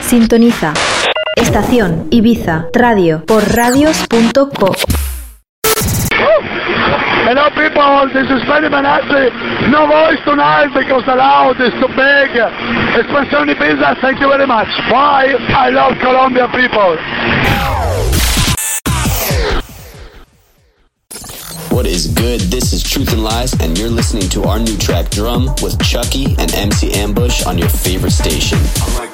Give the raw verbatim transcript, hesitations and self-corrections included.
Sintoniza Estación Ibiza Radio por radios punto co. Hello people, this is Freddy Manassi. No voice tonight because the loud is too big. Expansión Ibiza, thank you very much. Bye, I love Colombia people. What is good? This is Truth and Lies, and you're listening to our new track Drum with Chucky and M C Ambush on your favorite station.